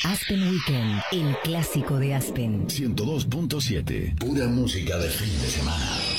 Aspen Weekend, el clásico de Aspen. 102.7, pura música de fin de semana.